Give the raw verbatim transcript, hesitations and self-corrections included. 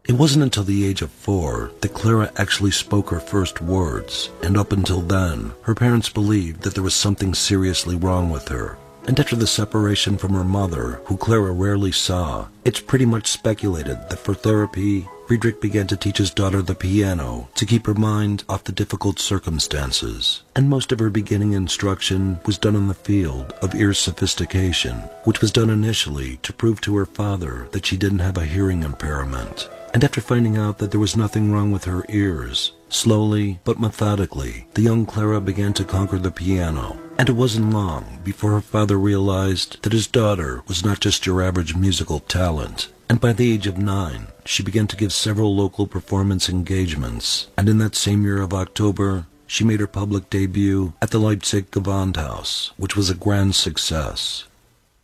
It wasn't until the age of four that Clara actually spoke her first words, and up until then, her parents believed that there was something seriously wrong with her. And after the separation from her mother, who Clara rarely saw, it's pretty much speculated that for therapy, Friedrich began to teach his daughter the piano to keep her mind off the difficult circumstances. And most of her beginning instruction was done in the field of ear sophistication, which was done initially to prove to her father that she didn't have a hearing impairment. And after finding out that there was nothing wrong with her ears, slowly but methodically, the young Clara began to conquer the piano. And it wasn't long before her father realized that his daughter was not just your average musical talent. And by the age of nine, she began to give several local performance engagements. And in that same year of October, she made her public debut at the Leipzig Gewandhaus, which was a grand success.